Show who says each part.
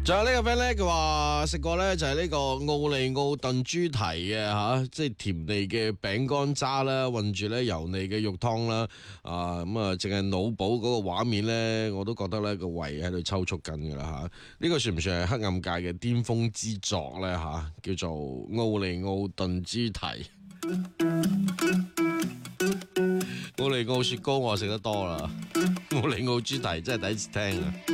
Speaker 1: 仲有呢個 friend 咧，佢話食過咧就係呢個奧利奧燉豬蹄嘅吓，即係甜膩嘅餅乾渣啦，混住咧油膩嘅肉湯啦，咁啊，淨係腦補嗰個畫面咧，我都覺得咧個胃喺度抽搐緊噶啦吓。呢個算唔算係黑暗界嘅巔峰之作咧吓？叫做奧利奧燉豬蹄。奧利奧雪糕我食得多啦，奧利奧豬蹄真係第一次聽啊！